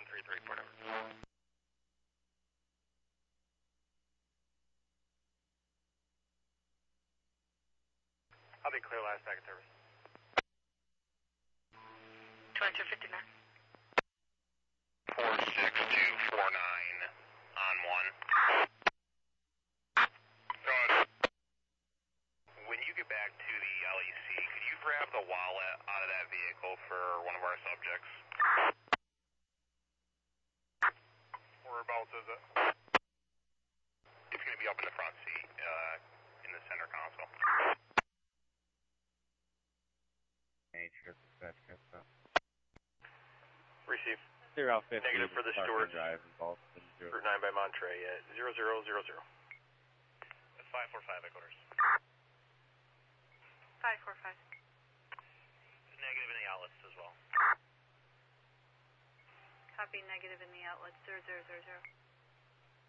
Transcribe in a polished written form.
133, Port Edwards. I'll be clear last packet service. 2259. 46249 on 1. Good. When you get back to the LEC, could you grab the wallet out of that vehicle for one of our subjects? Whereabouts is it? It's going to be up in the front seat, in the center console. Receive. Zero 50. Negative for the Stewart. Drive involved in Route 9 by Monterey at 0000. That's 545 headquarters. 545. It's negative in the outlets as well. Copy negative in the outlets, 0000.